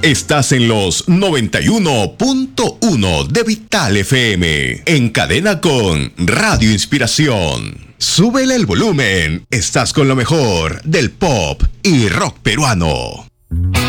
Estás en los 91.1 de Vital FM, en cadena con Radio Inspiración. Súbele el volumen, estás con lo mejor del pop y rock peruano.